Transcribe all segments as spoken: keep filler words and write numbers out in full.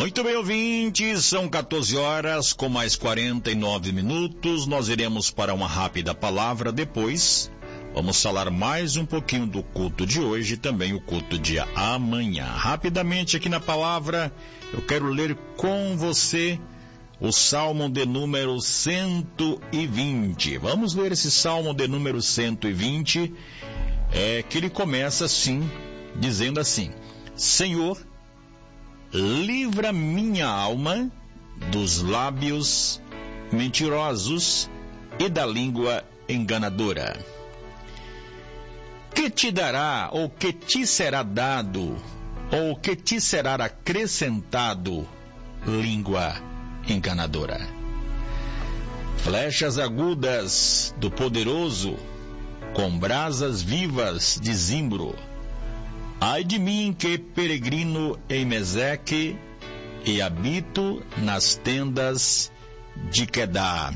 Muito bem, ouvintes, são quatorze horas com mais quarenta e nove minutos. Nós iremos para uma rápida palavra. Depois vamos falar mais um pouquinho do culto de hoje e também o culto de amanhã. Rapidamente aqui na palavra, eu quero ler com você o Salmo de número cento e vinte. Vamos ler esse Salmo de número cento e vinte, é, que ele começa assim, dizendo assim: Senhor, livra minha alma dos lábios mentirosos e da língua enganadora. Que te dará, ou que te será dado, ou que te será acrescentado, língua enganadora? Flechas agudas do poderoso, com brasas vivas de zimbro. Ai de mim que peregrino em Meseque e habito nas tendas de Quedá.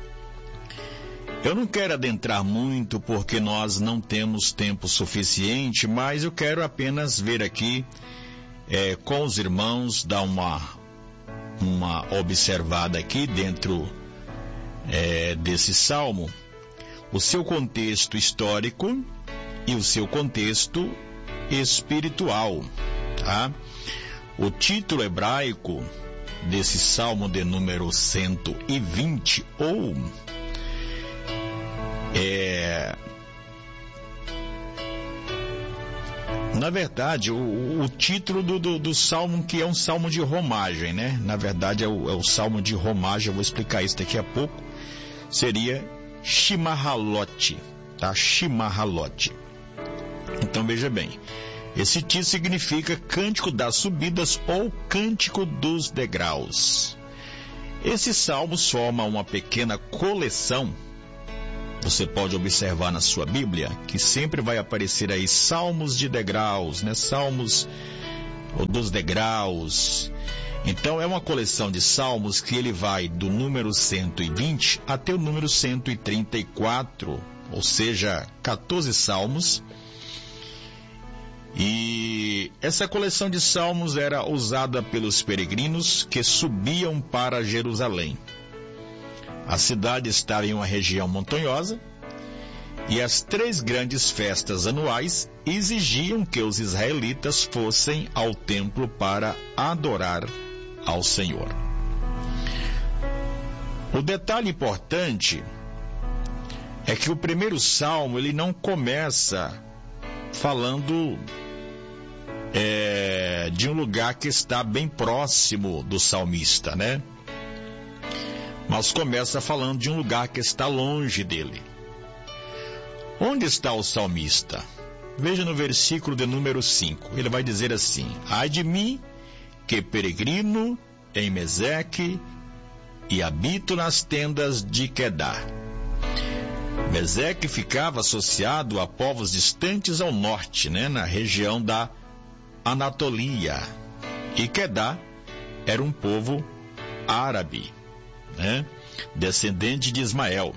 Eu não quero adentrar muito porque nós não temos tempo suficiente, mas eu quero apenas ver aqui é, com os irmãos, dar uma, uma observada aqui dentro é, desse salmo, o seu contexto histórico e o seu contexto espiritual, tá? O título hebraico desse salmo de número cento e vinte, ou é, na verdade, o, o título do, do, do salmo, que é um salmo de romagem, né? Na verdade, é o, é o salmo de romagem, eu vou explicar isso daqui a pouco, seria Shimahalote, tá? Shimahalote. Então veja bem, esse título significa Cântico das Subidas ou Cântico dos Degraus. Esse salmo forma uma pequena coleção. Você pode observar na sua Bíblia que sempre vai aparecer aí salmos de degraus, né? Salmos dos degraus. Então é uma coleção de salmos que ele vai do número cento e vinte até o número cento e trinta e quatro, ou seja, quatorze salmos. E essa coleção de salmos era usada pelos peregrinos que subiam para Jerusalém. A cidade estava em uma região montanhosa e as três grandes festas anuais exigiam que os israelitas fossem ao templo para adorar ao Senhor. O detalhe importante é que o primeiro salmo ele não começa falando é, de um lugar que está bem próximo do salmista, né? Mas começa falando de um lugar que está longe dele. Onde está o salmista? Veja no versículo de número cinco. Ele vai dizer assim: Ai de mim, que peregrino em Meseque e habito nas tendas de Quedá. Meseque ficava associado a povos distantes ao norte, né, na região da Anatolia. E Quedá era um povo árabe, né, descendente de Ismael.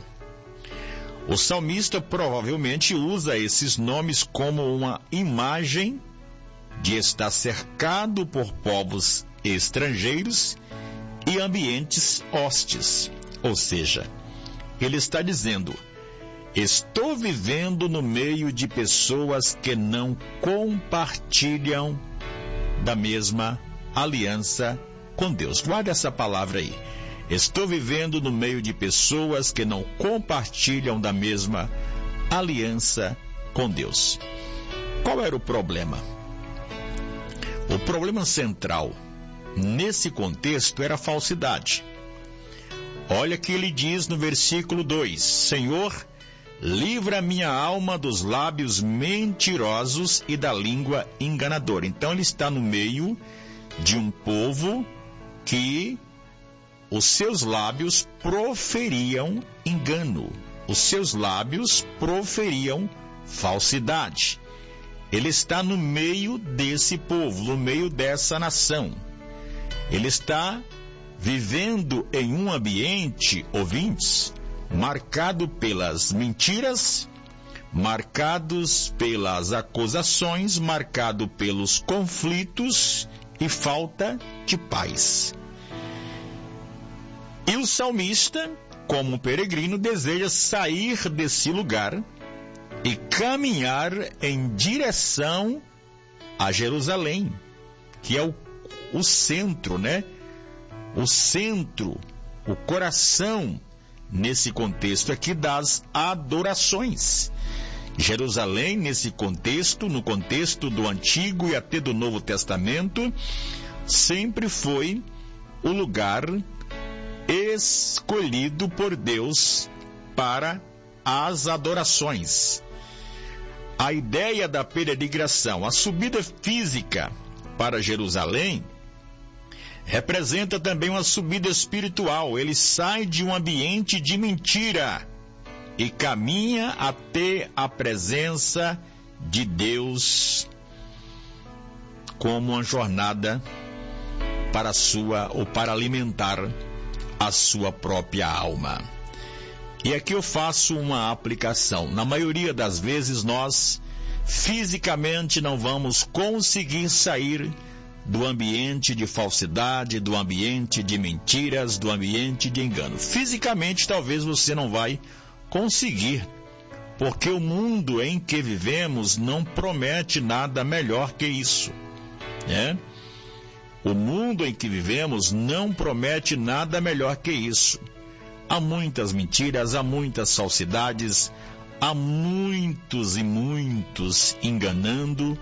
O salmista provavelmente usa esses nomes como uma imagem de estar cercado por povos estrangeiros e ambientes hostis. Ou seja, ele está dizendo: estou vivendo no meio de pessoas que não compartilham da mesma aliança com Deus. Guarda essa palavra aí. Estou vivendo no meio de pessoas que não compartilham da mesma aliança com Deus. Qual era o problema? O problema central nesse contexto era a falsidade. Olha que ele diz no versículo dois: Senhor, livra minha alma dos lábios mentirosos e da língua enganadora. Então ele está no meio de um povo que os seus lábios proferiam engano, os seus lábios proferiam falsidade. Ele está no meio desse povo, no meio dessa nação. Ele está vivendo em um ambiente, ouvintes, marcado pelas mentiras, marcados pelas acusações, marcado pelos conflitos e falta de paz. E o salmista, como um peregrino, deseja sair desse lugar e caminhar em direção a Jerusalém, que é o, o centro, né? O centro, o coração, nesse contexto aqui, das adorações. Jerusalém, nesse contexto, no contexto do Antigo e até do Novo Testamento, sempre foi o lugar escolhido por Deus para as adorações. A ideia da peregrinação, a subida física para Jerusalém, representa também uma subida espiritual. Ele sai de um ambiente de mentira e caminha até a presença de Deus como uma jornada para a sua, ou para alimentar a sua própria alma. E aqui eu faço uma aplicação. Na maioria das vezes nós fisicamente não vamos conseguir sair do ambiente de falsidade, do ambiente de mentiras, do ambiente de engano. Fisicamente talvez você não vai conseguir, porque o mundo em que vivemos não promete nada melhor que isso, né? O mundo em que vivemos não promete nada melhor que isso. Há muitas mentiras, há muitas falsidades, há muitos e muitos enganando,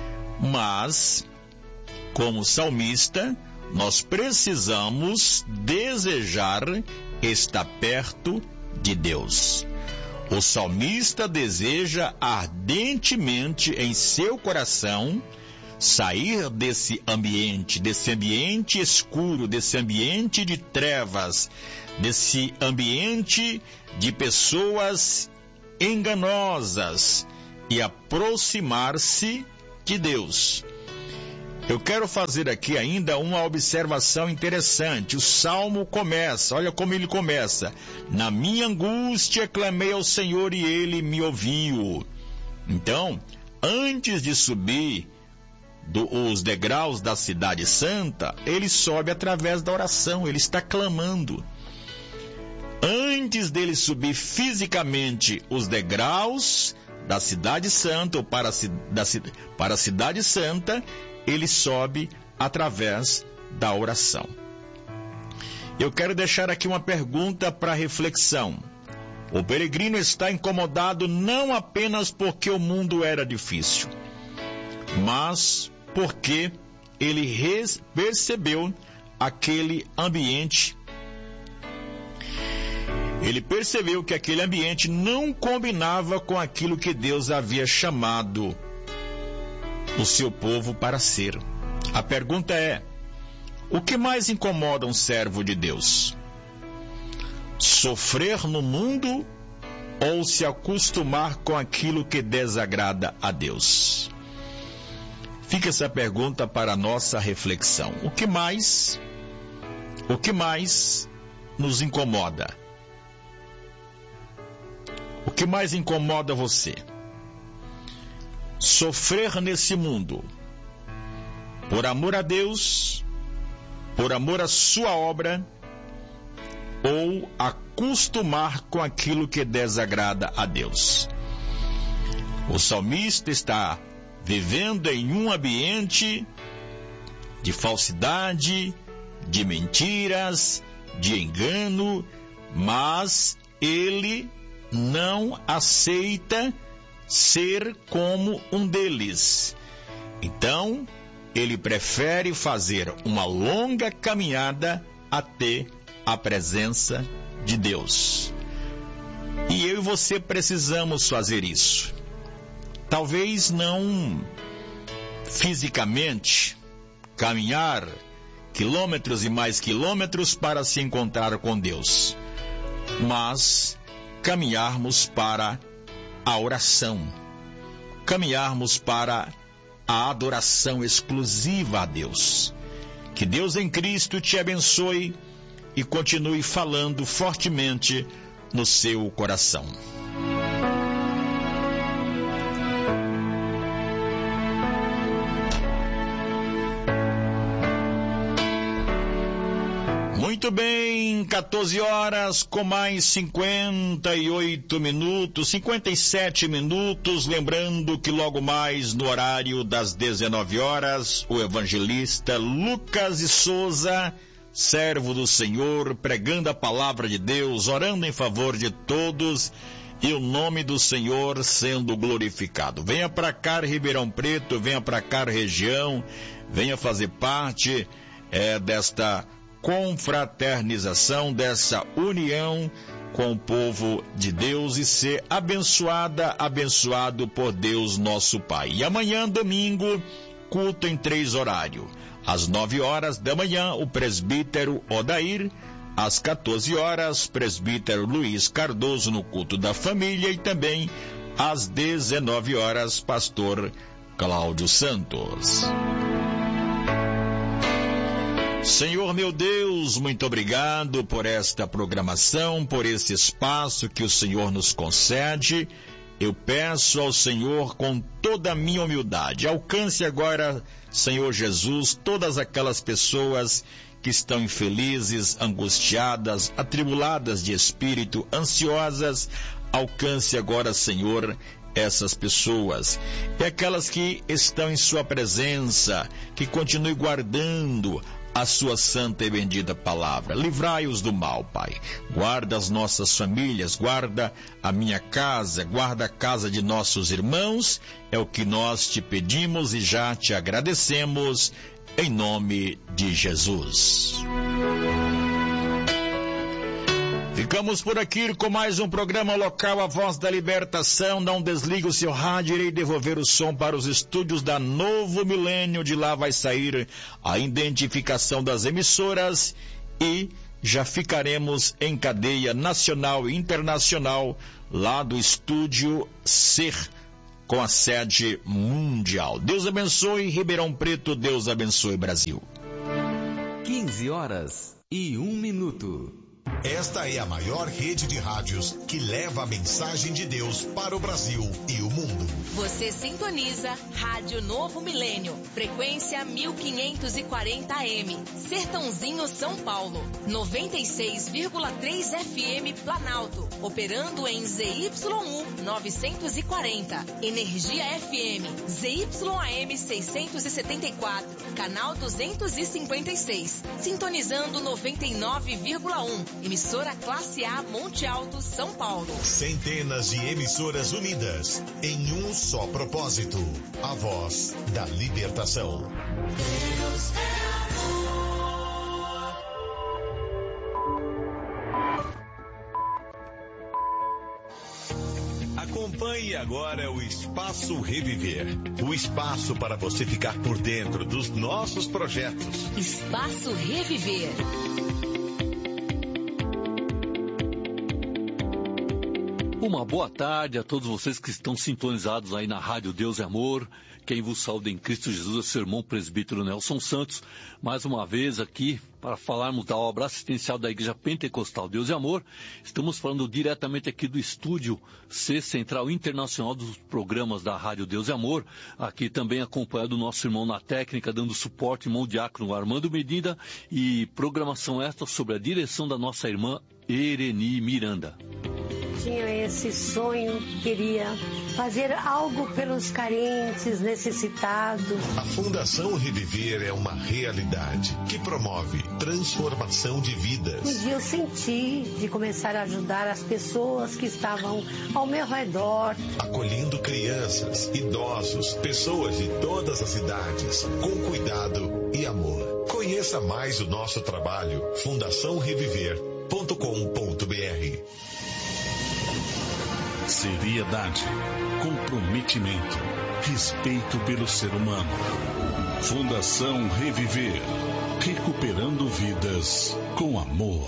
mas, como salmista, nós precisamos desejar estar perto de Deus. O salmista deseja ardentemente em seu coração sair desse ambiente, desse ambiente escuro, desse ambiente de trevas, desse ambiente de pessoas enganosas e aproximar-se de Deus. Eu quero fazer aqui ainda uma observação interessante. O salmo começa, olha como ele começa: na minha angústia clamei ao Senhor e ele me ouviu. Então, antes de subir do, os degraus da cidade santa, ele sobe através da oração, ele está clamando. Antes dele subir fisicamente os degraus da cidade santa, ou para a, da, para a cidade santa, ele sobe através da oração. Eu quero deixar aqui uma pergunta para reflexão. O peregrino está incomodado não apenas porque o mundo era difícil, mas porque ele percebeu aquele ambiente. Ele percebeu que aquele ambiente não combinava com aquilo que Deus havia chamado o seu povo para ser. A pergunta é: o que mais incomoda um servo de Deus? Sofrer no mundo ou se acostumar com aquilo que desagrada a Deus? Fica essa pergunta para a nossa reflexão. O que mais, o que mais nos incomoda? O que mais incomoda você? Sofrer nesse mundo por amor a Deus, por amor à sua obra, ou acostumar com aquilo que desagrada a Deus? O salmista está vivendo em um ambiente de falsidade, de mentiras, de engano, mas ele não aceita ser como um deles. Então, ele prefere fazer uma longa caminhada até a presença de Deus. E eu e você precisamos fazer isso. Talvez não fisicamente, caminhar quilômetros e mais quilômetros para se encontrar com Deus, mas caminharmos para a oração, caminharmos para a adoração exclusiva a Deus. Que Deus em Cristo te abençoe e continue falando fortemente no seu coração. Muito bem, quatorze horas com mais cinquenta e oito minutos, cinquenta e sete minutos, lembrando que logo mais no horário das dezenove horas, o evangelista Lucas de Souza, servo do Senhor, pregando a palavra de Deus, orando em favor de todos e o nome do Senhor sendo glorificado. Venha para cá, Ribeirão Preto, venha para cá, região, venha fazer parte é, desta confraternização, dessa união com o povo de Deus e ser abençoada, abençoado por Deus nosso Pai. E amanhã, domingo, culto em três horários. Às nove horas da manhã, o presbítero Odair. Às quatorze horas, presbítero Luiz Cardoso no culto da família. E também às dezenove horas, pastor Cláudio Santos. Senhor meu Deus, muito obrigado por esta programação, por esse espaço que o Senhor nos concede. Eu peço ao Senhor com toda a minha humildade, alcance agora, Senhor Jesus, todas aquelas pessoas que estão infelizes, angustiadas, atribuladas de espírito, ansiosas. Alcance agora, Senhor, essas pessoas. E aquelas que estão em sua presença, que continue guardando a sua santa e bendita palavra. Livrai-os do mal, Pai. Guarda as nossas famílias, guarda a minha casa, guarda a casa de nossos irmãos. É o que nós te pedimos e já te agradecemos, em nome de Jesus. Ficamos por aqui com mais um programa local, A Voz da Libertação. Não desligue o seu rádio, irei devolver o som para os estúdios da Novo Milênio. De lá vai sair a identificação das emissoras e já ficaremos em cadeia nacional e internacional lá do estúdio Ser, com a sede mundial. Deus abençoe Ribeirão Preto, Deus abençoe Brasil. quinze horas e um minuto. Esta é a maior rede de rádios que leva a mensagem de Deus para o Brasil e o mundo. Você sintoniza Rádio Novo Milênio, frequência mil quinhentos e quarenta A M, Sertãozinho, São Paulo, noventa e seis vírgula três F M Planalto, operando em Z Y U novecentos e quarenta, Energia F M, Z Y A M seiscentos e setenta e quatro, canal duzentos e cinquenta e seis, sintonizando noventa e nove vírgula um, emissora Classe A Monte Alto, São Paulo. Centenas de emissoras unidas em um só propósito, a voz da libertação. Deus é amor. Acompanhe agora o Espaço Reviver, o espaço para você ficar por dentro dos nossos projetos. Espaço Reviver. Uma boa tarde a todos vocês que estão sintonizados aí na Rádio Deus é Amor. Quem vos saúda em Cristo Jesus é seu irmão presbítero Nelson Santos. Mais uma vez aqui para falarmos da obra assistencial da Igreja Pentecostal Deus é Amor. Estamos falando diretamente aqui do estúdio C, Central Internacional dos Programas da Rádio Deus é Amor. Aqui também acompanhado do nosso irmão na técnica, dando suporte, irmão diácono Armando Medina. E programação esta sobre a direção da nossa irmã Ereni Miranda. Tinha esse sonho, queria fazer algo pelos carentes, necessitados. A Fundação Reviver é uma realidade que promove transformação de vidas. Um dia eu senti de começar a ajudar as pessoas que estavam ao meu redor. Acolhendo crianças, idosos, pessoas de todas as idades, com cuidado e amor. Conheça mais o nosso trabalho, fundação reviver ponto com ponto b r. Seriedade, comprometimento, respeito pelo ser humano. Fundação Reviver, recuperando vidas com amor.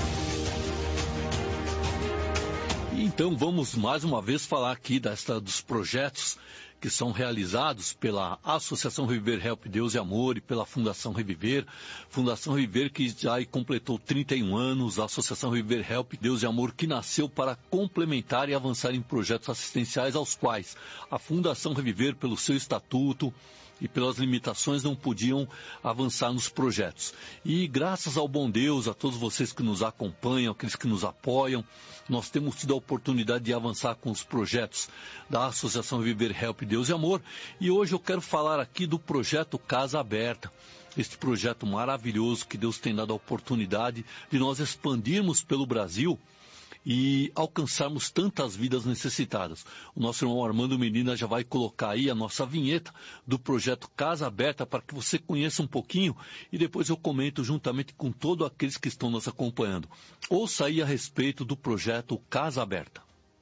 Então vamos mais uma vez falar aqui desta, dos projetos que são realizados pela Associação Reviver Help Deus e Amor e pela Fundação Reviver. Fundação Reviver que já completou trinta e um anos, a Associação Reviver Help Deus e Amor que nasceu para complementar e avançar em projetos assistenciais aos quais a Fundação Reviver, pelo seu estatuto, e pelas limitações não podiam avançar nos projetos. E graças ao bom Deus, a todos vocês que nos acompanham, aqueles que nos apoiam, nós temos tido a oportunidade de avançar com os projetos da Associação Viver Help Deus e Amor. E hoje eu quero falar aqui do projeto Casa Aberta. Este projeto maravilhoso que Deus tem dado a oportunidade de nós expandirmos pelo Brasil e alcançarmos tantas vidas necessitadas. O nosso irmão Armando Menina já vai colocar aí a nossa vinheta do projeto Casa Aberta para que você conheça um pouquinho e depois eu comento juntamente com todos aqueles que estão nos acompanhando. Ouça aí a respeito do projeto Casa Aberta.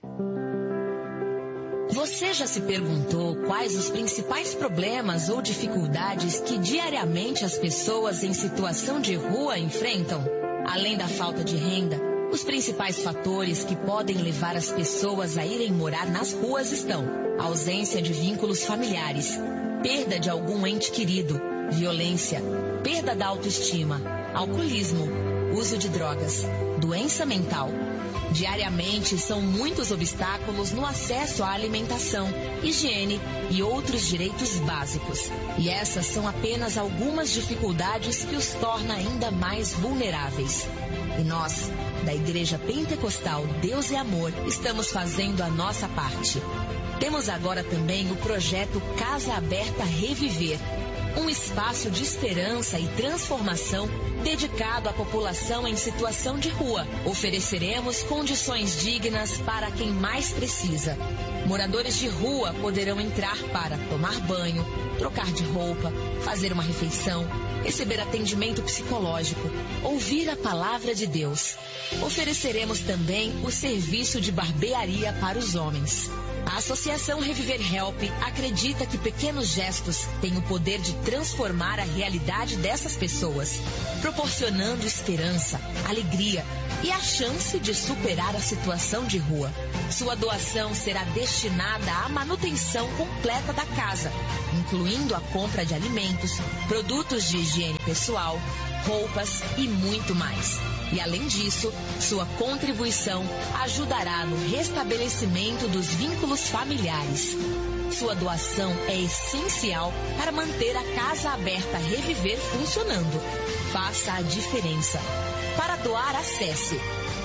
Você já se perguntou quais os principais problemas ou dificuldades que diariamente as pessoas em situação de rua enfrentam? Além da falta de renda, os principais fatores que podem levar as pessoas a irem morar nas ruas estão: ausência de vínculos familiares, perda de algum ente querido, violência, perda da autoestima, alcoolismo, uso de drogas, doença mental. Diariamente são muitos obstáculos no acesso à alimentação, higiene e outros direitos básicos. E essas são apenas algumas dificuldades que os torna ainda mais vulneráveis. E nós, da Igreja Pentecostal Deus e Amor, estamos fazendo a nossa parte. Temos agora também o projeto Casa Aberta Reviver, um espaço de esperança e transformação dedicado à população em situação de rua. Ofereceremos condições dignas para quem mais precisa. Moradores de rua poderão entrar para tomar banho, trocar de roupa, fazer uma refeição, receber atendimento psicológico, ouvir a palavra de Deus. Ofereceremos também o serviço de barbearia para os homens. A Associação Reviver Help acredita que pequenos gestos têm o poder de transformar a realidade dessas pessoas, proporcionando esperança, alegria e a chance de superar a situação de rua. Sua doação será destinada à manutenção completa da casa, incluindo a compra de alimentos, produtos de higiene pessoal, roupas e muito mais. E além disso, sua contribuição ajudará no restabelecimento dos vínculos familiares. Sua doação é essencial para manter a Casa Aberta Reviver funcionando. Faça a diferença. Para doar, acesse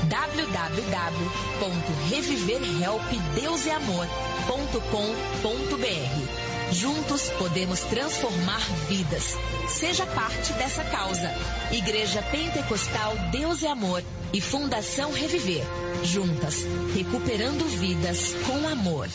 w w w ponto reviver help deus e amor ponto com ponto b r. Juntos podemos transformar vidas. Seja parte dessa causa. Igreja Pentecostal Deus e Amor e Fundação Reviver. Juntas, recuperando vidas com amor.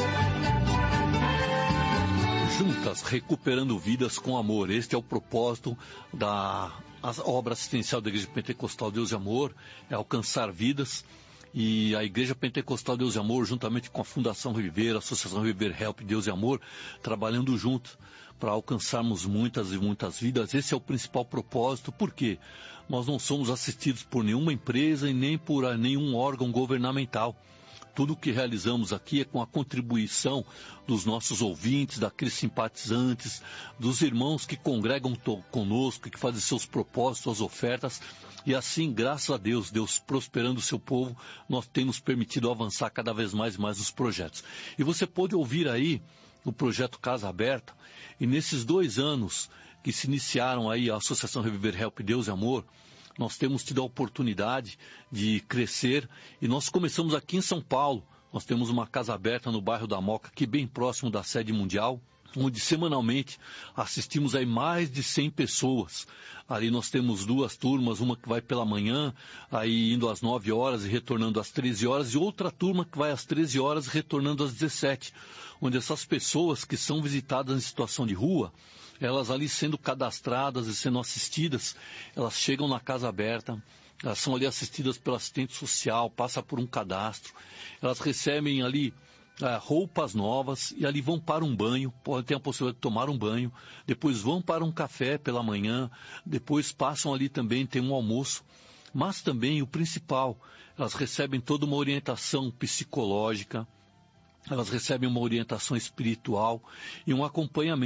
Juntas, recuperando vidas com amor. Este é o propósito da obra assistencial da Igreja Pentecostal Deus e Amor, é alcançar vidas. E a Igreja Pentecostal Deus e Amor, juntamente com a Fundação Reviver, a Associação Reviver Help Deus e Amor, trabalhando juntos para alcançarmos muitas e muitas vidas. Esse é o principal propósito, porque nós não somos assistidos por nenhuma empresa e nem por nenhum órgão governamental. Tudo o que realizamos aqui é com a contribuição dos nossos ouvintes, daqueles simpatizantes, dos irmãos que congregam conosco e que fazem seus propósitos, suas ofertas. E assim, graças a Deus, Deus prosperando o seu povo, nós temos permitido avançar cada vez mais e mais nos projetos. E você pode ouvir aí o projeto Casa Aberta, e nesses dois anos que se iniciaram aí a Associação Reviver Help Deus e Amor, nós temos tido a oportunidade de crescer e nós começamos aqui em São Paulo. Nós temos uma casa aberta no bairro da Moca, aqui bem próximo da sede mundial, onde semanalmente assistimos aí mais de cem pessoas. Ali nós temos duas turmas, uma que vai pela manhã, aí indo às nove horas e retornando às treze horas, e outra turma que vai às treze horas e retornando às dezessete, onde essas pessoas que são visitadas em situação de rua, elas ali sendo cadastradas e sendo assistidas, elas chegam na casa aberta, elas são ali assistidas pelo assistente social, passa por um cadastro, elas recebem ali é, roupas novas e ali vão para um banho, podem ter a possibilidade de tomar um banho, depois vão para um café pela manhã, depois passam ali também, tem um almoço, mas também o principal, elas recebem toda uma orientação psicológica, elas recebem uma orientação espiritual e um acompanhamento.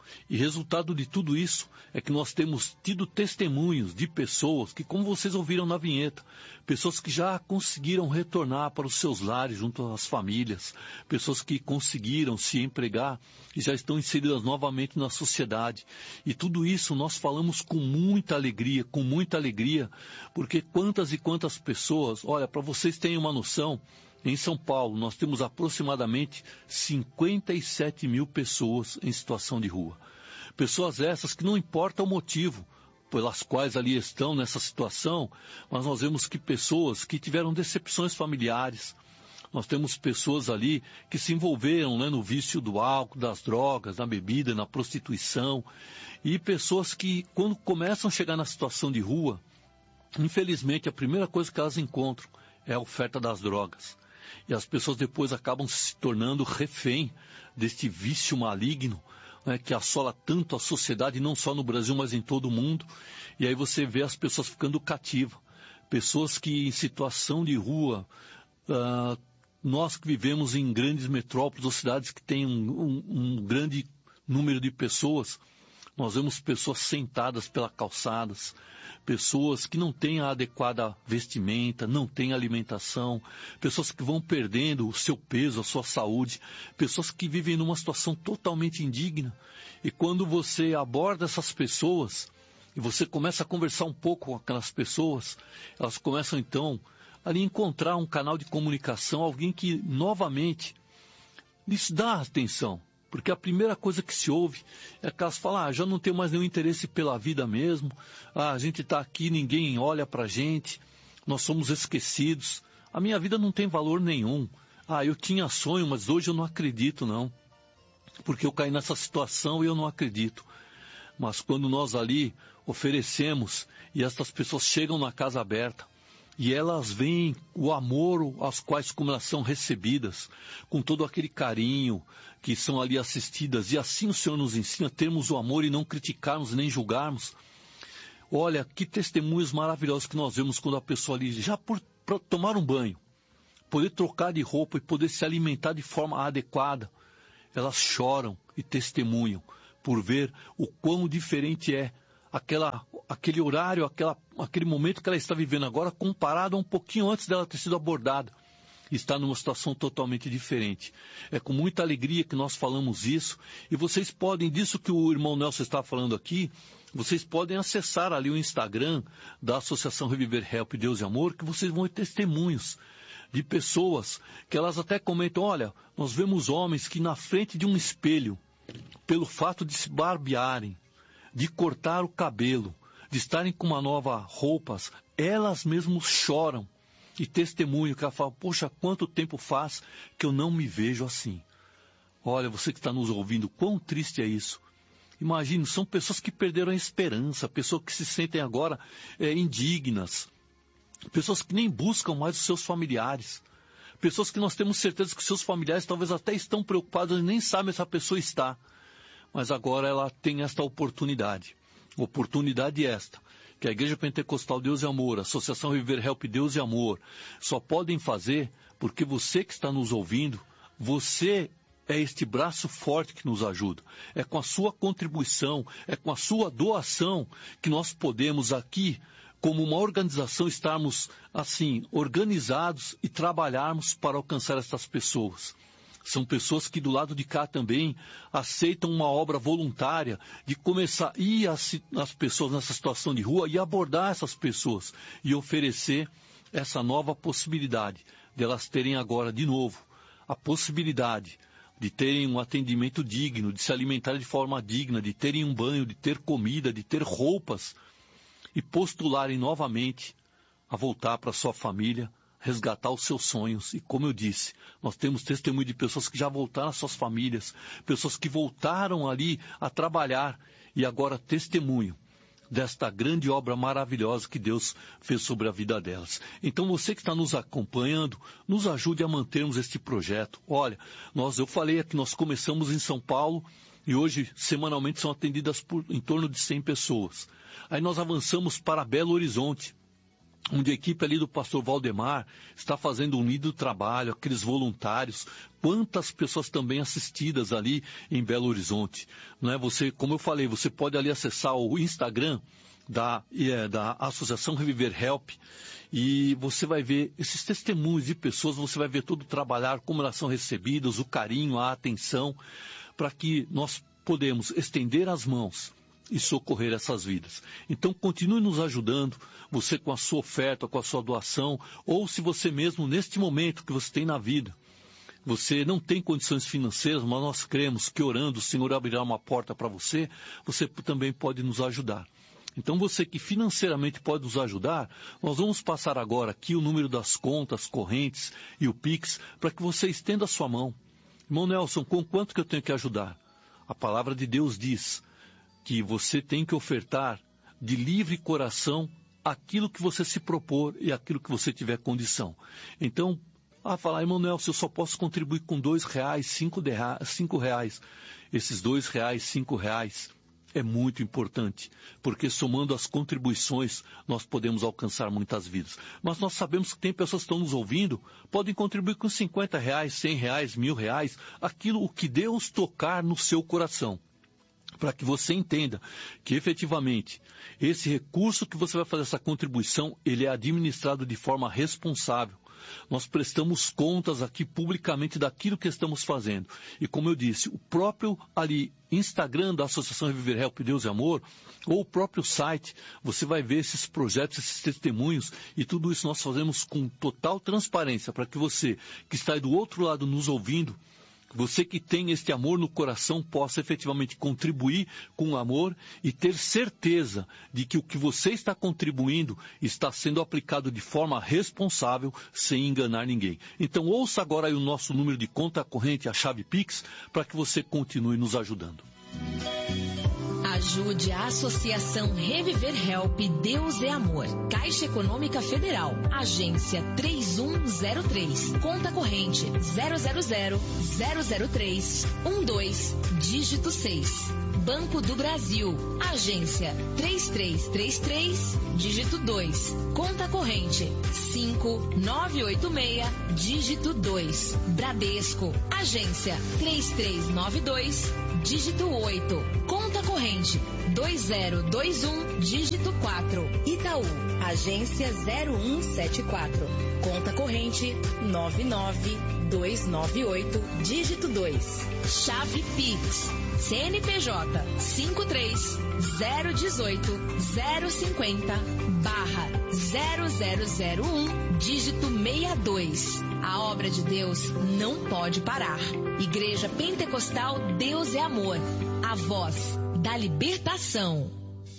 E resultado de tudo isso é que nós temos tido testemunhos de pessoas que, como vocês ouviram na vinheta, pessoas que já conseguiram retornar para os seus lares junto às famílias, pessoas que conseguiram se empregar e já estão inseridas novamente na sociedade. E tudo isso nós falamos com muita alegria, com muita alegria, porque quantas e quantas pessoas, olha, para vocês terem uma noção, em São Paulo, nós temos aproximadamente cinquenta e sete mil pessoas em situação de rua. Pessoas essas que não importa o motivo pelas quais ali estão nessa situação, mas nós vemos que pessoas que tiveram decepções familiares, nós temos pessoas ali que se envolveram, né, no vício do álcool, das drogas, na bebida, na prostituição, e pessoas que, quando começam a chegar na situação de rua, infelizmente a primeira coisa que elas encontram é a oferta das drogas. E as pessoas depois acabam se tornando refém deste vício maligno, né, que assola tanto a sociedade, não só no Brasil, mas em todo o mundo. E aí você vê as pessoas ficando cativas. Pessoas que em situação de rua, uh, nós que vivemos em grandes metrópoles ou cidades que têm um, um, um grande número de pessoas, nós vemos pessoas sentadas pelas calçadas, pessoas que não têm a adequada vestimenta, não têm alimentação, pessoas que vão perdendo o seu peso, a sua saúde, pessoas que vivem numa situação totalmente indigna. E quando você aborda essas pessoas, e você começa a conversar um pouco com aquelas pessoas, elas começam então a encontrar um canal de comunicação, alguém que novamente lhes dá atenção. Porque a primeira coisa que se ouve é que elas falam, ah, já não tenho mais nenhum interesse pela vida mesmo, ah, a gente está aqui, ninguém olha para a gente, nós somos esquecidos, a minha vida não tem valor nenhum, ah, eu tinha sonho, mas hoje eu não acredito não, porque eu caí nessa situação e eu não acredito. Mas quando nós ali oferecemos e essas pessoas chegam na casa aberta, e elas veem o amor aos quais como elas são recebidas, com todo aquele carinho que são ali assistidas. E assim o Senhor nos ensina a termos o amor e não criticarmos nem julgarmos. Olha, que testemunhos maravilhosos que nós vemos quando a pessoa ali, já por, por tomar um banho, poder trocar de roupa e poder se alimentar de forma adequada, elas choram e testemunham por ver o quão diferente é Aquela, aquele horário, aquela, aquele momento que ela está vivendo agora, comparado a um pouquinho antes dela ter sido abordada. Está numa situação totalmente diferente. É com muita alegria que nós falamos isso, e vocês podem, disso que o irmão Nelson está falando aqui, vocês podem acessar ali o Instagram da Associação Reviver Help Deus e Amor, que vocês vão ter testemunhos de pessoas que elas até comentam, olha, nós vemos homens que na frente de um espelho, pelo fato de se barbearem, de cortar o cabelo, de estarem com uma nova roupa, elas mesmas choram e testemunham, que ela fala, poxa, quanto tempo faz que eu não me vejo assim. Olha, você que está nos ouvindo, quão triste é isso. Imagine, são pessoas que perderam a esperança, pessoas que se sentem agora é, indignas, pessoas que nem buscam mais os seus familiares, pessoas que nós temos certeza que os seus familiares talvez até estão preocupados e nem sabem se a pessoa está. Mas agora ela tem esta oportunidade. Oportunidade esta, que a Igreja Pentecostal Deus e Amor, a Associação Reviver Help Deus e Amor, só podem fazer porque você que está nos ouvindo, você é este braço forte que nos ajuda. É com a sua contribuição, é com a sua doação que nós podemos aqui, como uma organização, estarmos assim, organizados e trabalharmos para alcançar essas pessoas. São pessoas que do lado de cá também aceitam uma obra voluntária de começar a ir às, às pessoas nessa situação de rua e abordar essas pessoas e oferecer essa nova possibilidade de elas terem agora de novo a possibilidade de terem um atendimento digno, de se alimentarem de forma digna, de terem um banho, de ter comida, de ter roupas e postularem novamente a voltar para a sua família, resgatar os seus sonhos. E como eu disse, nós temos testemunho de pessoas que já voltaram às suas famílias, pessoas que voltaram ali a trabalhar e agora testemunham desta grande obra maravilhosa que Deus fez sobre a vida delas. Então você que está nos acompanhando, nos ajude a mantermos este projeto. Olha, nós, eu falei aqui, nós começamos em São Paulo e hoje semanalmente são atendidas por em torno de cem pessoas. Aí nós avançamos para Belo Horizonte. onde a equipe ali do pastor Valdemar está fazendo um lindo trabalho, aqueles voluntários, quantas pessoas também assistidas ali em Belo Horizonte. Não é? Você, como eu falei, você pode ali acessar o Instagram da, é, da Associação Reviver Help, e você vai ver esses testemunhos de pessoas, você vai ver todo o trabalhar, como elas são recebidas, o carinho, a atenção, para que nós podemos estender as mãos e socorrer essas vidas. Então, continue nos ajudando, você com a sua oferta, com a sua doação, ou se você mesmo, neste momento que você tem na vida, você não tem condições financeiras, mas nós cremos que orando o Senhor abrirá uma porta para você, você também pode nos ajudar. Então, você que financeiramente pode nos ajudar, nós vamos passar agora aqui o número das contas correntes e o Pix, para que você estenda a sua mão. Irmão Nelson, com quanto que eu tenho que ajudar? A palavra de Deus diz que você tem que ofertar de livre coração aquilo que você se propor e aquilo que você tiver condição. Então, a falar, irmão Nelson, eu só posso contribuir com dois reais, cinco, de, cinco reais. Esses dois reais, cinco reais é muito importante, porque somando as contribuições, nós podemos alcançar muitas vidas. Mas nós sabemos que tem pessoas que estão nos ouvindo, podem contribuir com cinquenta reais, cem reais, mil reais, aquilo o que Deus tocar no seu coração. Para que você entenda que efetivamente esse recurso que você vai fazer essa contribuição, ele é administrado de forma responsável. Nós prestamos contas aqui publicamente daquilo que estamos fazendo. E como eu disse, o próprio ali Instagram da Associação Reviver Help Deus e Amor, ou o próprio site, você vai ver esses projetos, esses testemunhos, e tudo isso nós fazemos com total transparência, para que você que está aí do outro lado nos ouvindo, você que tem este amor no coração possa efetivamente contribuir com o amor e ter certeza de que o que você está contribuindo está sendo aplicado de forma responsável, sem enganar ninguém. Então ouça agora aí o nosso número de conta corrente, a chave Pix, para que você continue nos ajudando. Ajude a Associação Reviver Help Deus é Amor. Caixa Econômica Federal. Agência três um zero três. Conta corrente zero zero zero zero zero três um dois. Dígito seis. Banco do Brasil. Agência três três três três. Dígito dois. Conta corrente cinco nove oito seis. Dígito dois. Bradesco. Agência três três nove dois. Dígito oito. Conta corrente dois zero dois um, dígito quatro. Itaú, agência zero um sete quatro. Conta corrente nove nove dois nove oito, dígito dois. Chave Pix, C N P J cinco três zero um oito zero cinco zero barra zero zero zero um, dígito sessenta e dois. A obra de Deus não pode parar. Igreja Pentecostal Deus é Amor. A voz da libertação.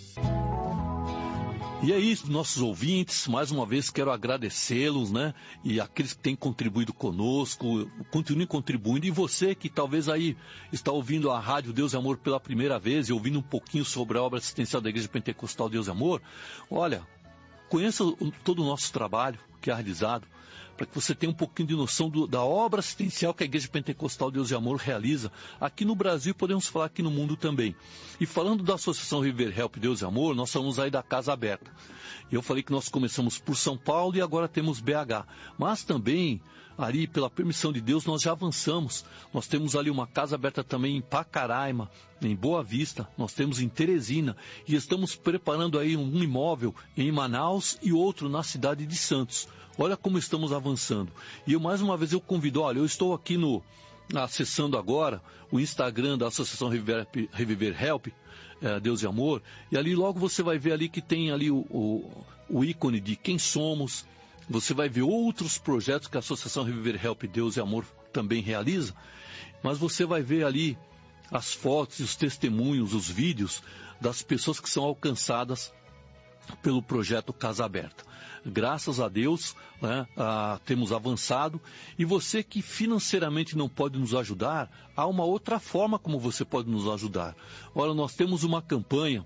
E é isso, nossos ouvintes, mais uma vez quero agradecê-los, né? E aqueles que têm contribuído conosco, continuem contribuindo. E você que talvez aí está ouvindo a Rádio Deus e Amor pela primeira vez e ouvindo um pouquinho sobre a obra assistencial da Igreja Pentecostal Deus e Amor, olha, conheça todo o nosso trabalho que é realizado, para que você tenha um pouquinho de noção do, da obra assistencial que a Igreja Pentecostal Deus e Amor realiza aqui no Brasil, podemos falar aqui no mundo também. E falando da Associação Reviver Help Deus e Amor, nós somos aí da Casa Aberta. Eu falei que nós começamos por São Paulo e agora temos B H. Mas também, ali, pela permissão de Deus, nós já avançamos. Nós temos ali uma Casa Aberta também em Pacaraima, em Boa Vista. Nós temos em Teresina. E estamos preparando aí um imóvel em Manaus e outro na cidade de Santos. Olha como estamos avançando. E eu, mais uma vez, eu convido, olha, eu estou aqui no, acessando agora o Instagram da Associação Reviver, Reviver Help, é, Deus e Amor, e ali logo você vai ver ali que tem ali o, o, o ícone de quem somos. Você vai ver outros projetos que a Associação Reviver Help Deus e Amor também realiza, mas você vai ver ali as fotos, os testemunhos, os vídeos das pessoas que são alcançadas pelo projeto Casa Aberta. Graças a Deus, né, ah, temos avançado. E você que financeiramente não pode nos ajudar, há uma outra forma como você pode nos ajudar. Olha, nós temos uma campanha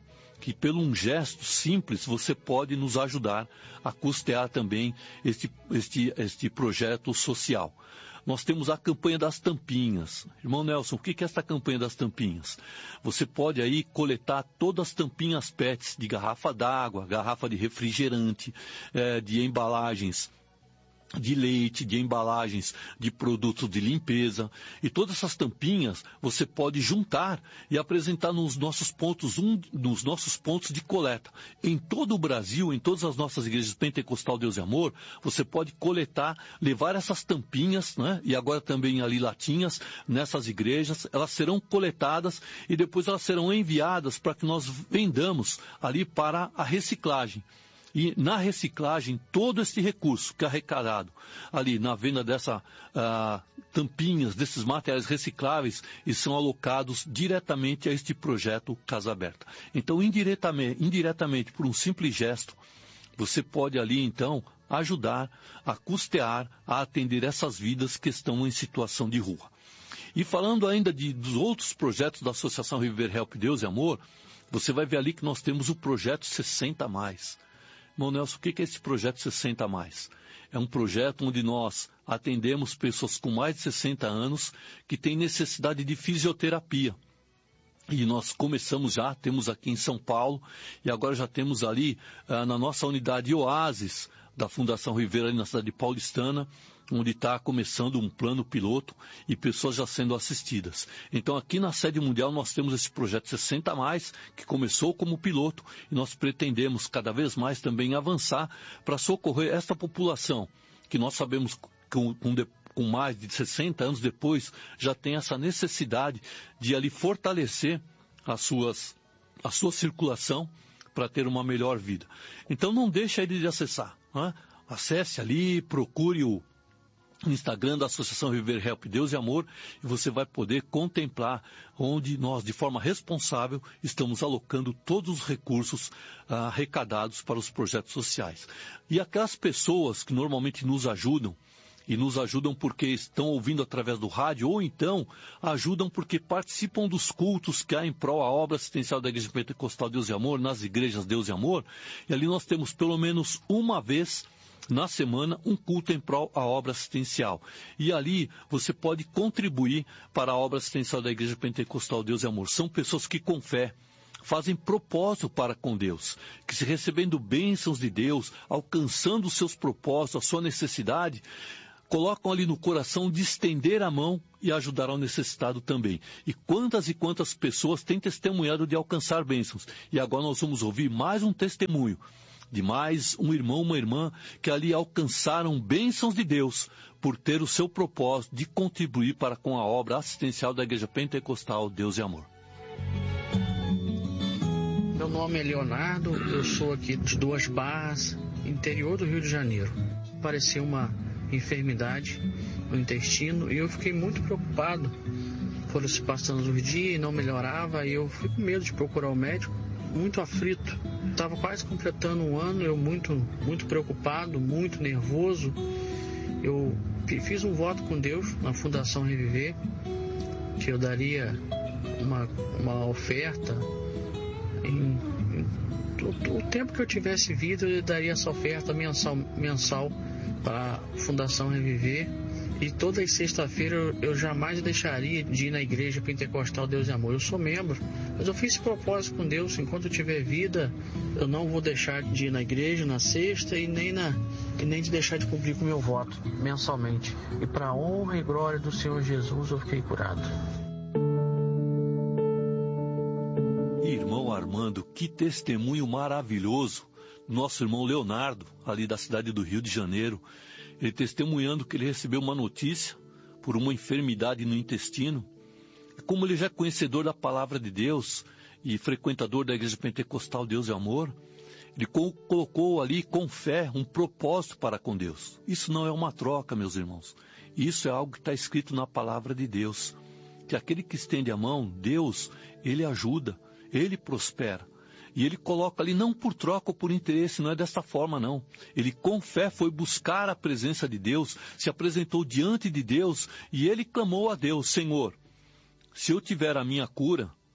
que pelo um gesto simples você pode nos ajudar a custear também este, este, este projeto social. Nós temos a campanha das tampinhas. Irmão Nelson, o que é essa campanha das tampinhas? Você pode aí coletar todas as tampinhas P E Ts de garrafa d'água, garrafa de refrigerante, eh, de embalagens de leite, de embalagens de produtos de limpeza, e todas essas tampinhas você pode juntar e apresentar nos nossos pontos, um, nos nossos pontos de coleta. Em todo o Brasil, em todas as nossas igrejas Pentecostal Deus e Amor, você pode coletar, levar essas tampinhas, né, e agora também ali latinhas, nessas igrejas, elas serão coletadas e depois elas serão enviadas para que nós vendamos ali para a reciclagem. E na reciclagem, todo esse recurso que é arrecadado ali na venda dessas uh, tampinhas, desses materiais recicláveis, e são alocados diretamente a este projeto Casa Aberta. Então, indiretamente, indiretamente, por um simples gesto, você pode ali, então, ajudar a custear, a atender essas vidas que estão em situação de rua. E falando ainda de, dos outros projetos da Associação Reviver Help Deus e Amor, você vai ver ali que nós temos o projeto sessenta mais. Irmão Nelson, o que é esse projeto sessenta mais? É um projeto onde nós atendemos pessoas com mais de sessenta anos que têm necessidade de fisioterapia. E nós começamos já, temos aqui em São Paulo, e agora já temos ali ah, na nossa unidade Oasis, da Fundação Rivera, ali na cidade paulistana, onde está começando um plano piloto e pessoas já sendo assistidas. Então, aqui na sede mundial, nós temos esse projeto sessenta mais, que começou como piloto, e nós pretendemos cada vez mais também avançar para socorrer essa população, que nós sabemos que com, com, com mais de sessenta anos depois, já tem essa necessidade de ali fortalecer as suas, a sua circulação para ter uma melhor vida. Então, não deixe aí de acessar. Né? Acesse ali, procure o Instagram da Associação Reviver Help Deus e Amor, e você vai poder contemplar onde nós, de forma responsável, estamos alocando todos os recursos ah, arrecadados para os projetos sociais. E aquelas pessoas que normalmente nos ajudam, e nos ajudam porque estão ouvindo através do rádio, ou então ajudam porque participam dos cultos que há em prol à obra assistencial da Igreja Pentecostal Deus e Amor, nas igrejas Deus e Amor, e ali nós temos pelo menos uma vez na semana, um culto em prol à obra assistencial. E ali você pode contribuir para a obra assistencial da Igreja Pentecostal Deus e Amor. São pessoas que com fé fazem propósito para com Deus, que se recebendo bênçãos de Deus, alcançando os seus propósitos, a sua necessidade, colocam ali no coração de estender a mão e ajudar ao necessitado também. E quantas e quantas pessoas têm testemunhado de alcançar bênçãos. E agora nós vamos ouvir mais um testemunho de mais um irmão, uma irmã, que ali alcançaram bênçãos de Deus por ter o seu propósito de contribuir para com a obra assistencial da Igreja Pentecostal Deus e Amor. Meu nome é Leonardo, eu sou aqui de Duas Barras, interior do Rio de Janeiro. Apareceu uma enfermidade no intestino e eu fiquei muito preocupado. Foram se passando os dias e não melhorava, e eu fui com medo de procurar o médico, muito aflito. Estava quase completando um ano, eu muito, muito preocupado, muito nervoso. Eu fiz um voto com Deus na Fundação Reviver, que eu daria uma, uma oferta. Em, em, o, o tempo que eu tivesse vida, eu daria essa oferta mensal, mensal para a Fundação Reviver. E toda sexta-feira eu, eu jamais deixaria de ir na Igreja Pentecostal Deus e Amor. Eu sou membro, mas eu fiz esse propósito com Deus. Enquanto eu tiver vida, eu não vou deixar de ir na igreja na sexta e nem, na, e nem de deixar de cumprir com o meu voto mensalmente. E para a honra e glória do Senhor Jesus, eu fiquei curado. Irmão Armando, que testemunho maravilhoso. Nosso irmão Leonardo, ali da cidade do Rio de Janeiro, ele testemunhando que ele recebeu uma notícia por uma enfermidade no intestino. E como ele já é conhecedor da palavra de Deus e frequentador da Igreja Pentecostal Deus e Amor, ele colocou ali com fé um propósito para com Deus. Isso não é uma troca, meus irmãos. Isso é algo que está escrito na palavra de Deus. Que aquele que estende a mão, Deus, ele ajuda, ele prospera. E ele coloca ali não por troca ou por interesse, não é dessa forma não. Ele com fé foi buscar a presença de Deus, se apresentou diante de Deus e ele clamou a Deus: Senhor, se eu tiver a minha cura,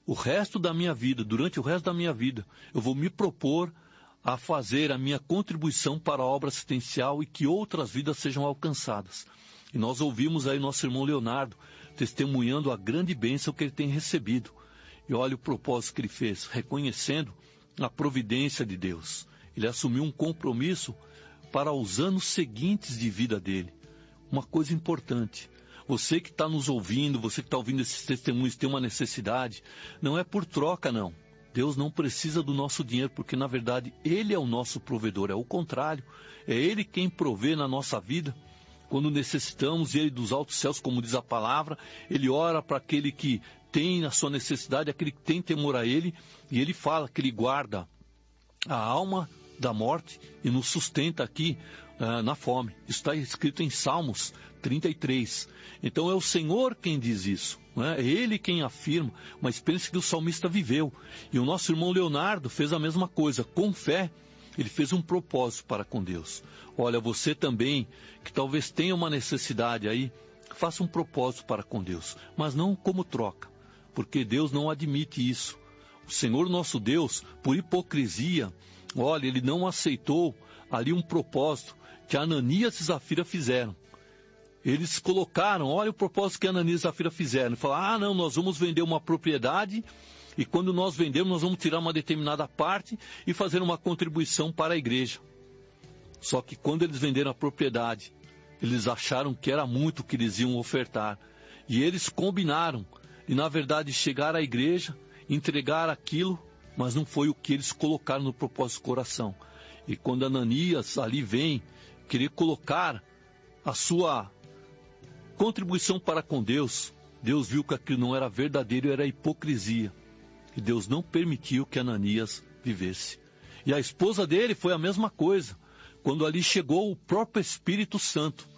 o resto da minha vida, durante o resto da minha vida, eu vou me propor a fazer a minha contribuição para a obra assistencial e que outras vidas sejam alcançadas. E nós ouvimos aí nosso irmão Leonardo testemunhando a grande bênção que ele tem recebido. E olha o propósito que ele fez, reconhecendo a providência de Deus. Ele assumiu um compromisso para os anos seguintes de vida dele. Uma coisa importante, você que está nos ouvindo, você que está ouvindo esses testemunhos, tem uma necessidade, não é por troca não. Deus não precisa do nosso dinheiro, porque na verdade Ele é o nosso provedor, é o contrário. É Ele quem provê na nossa vida. Quando necessitamos, Ele dos altos céus, como diz a palavra, Ele ora para aquele que tem a sua necessidade, aquele que tem temor a Ele, e Ele fala que Ele guarda a alma da morte e nos sustenta aqui uh, na fome. Isso está escrito em Salmos trinta e três. Então é o Senhor quem diz isso, né? É Ele quem afirma, uma experiência que o salmista viveu. E o nosso irmão Leonardo fez a mesma coisa, com fé. Ele fez um propósito para com Deus. Olha, você também, que talvez tenha uma necessidade aí, faça um propósito para com Deus, mas não como troca, porque Deus não admite isso. O Senhor nosso Deus, por hipocrisia, olha, Ele não aceitou ali um propósito que Ananias e Zafira fizeram. Eles colocaram, olha o propósito que Ananias e Zafira fizeram. Falaram, ah não, nós vamos vender uma propriedade e quando nós vendemos nós vamos tirar uma determinada parte e fazer uma contribuição para a igreja. Só que quando eles venderam a propriedade, eles acharam que era muito que eles iam ofertar. E eles combinaram, e na verdade chegaram à igreja, entregar aquilo, mas não foi o que eles colocaram no propósito do coração. E quando Ananias ali vem querer colocar a sua contribuição para com Deus, Deus viu que aquilo não era verdadeiro, era hipocrisia. E Deus não permitiu que Ananias vivesse. E a esposa dele foi a mesma coisa. Quando ali chegou o próprio Espírito Santo,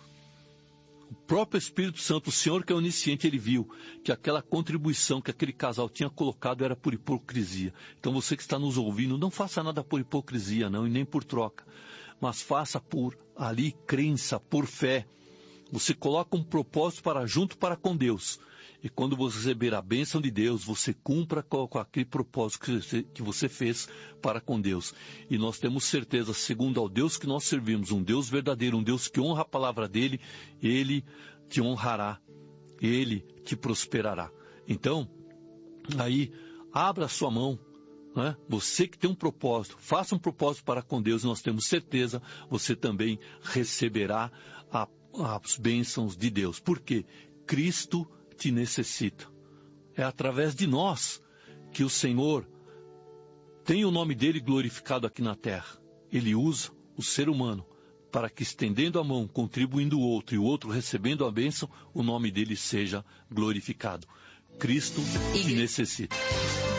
o próprio Espírito Santo, o Senhor que é onisciente, Ele viu que aquela contribuição que aquele casal tinha colocado era por hipocrisia. Então você que está nos ouvindo, não faça nada por hipocrisia não, e nem por troca, mas faça por ali crença, por fé. Você coloca um propósito para junto para com Deus. E quando você receber a bênção de Deus, você cumpra com, com aquele propósito que você, que você fez para com Deus. E nós temos certeza, segundo ao Deus que nós servimos, um Deus verdadeiro, um Deus que honra a palavra dEle, Ele te honrará, Ele te prosperará. Então, aí, abra a sua mão, né? Você que tem um propósito, faça um propósito para com Deus, e nós temos certeza, você também receberá a, as bênçãos de Deus. Por quê? Cristo te necessita. É através de nós que o Senhor tem o nome dele glorificado aqui na terra. Ele usa o ser humano para que, estendendo a mão, contribuindo o outro e o outro recebendo a bênção, o nome dele seja glorificado. Cristo te necessita.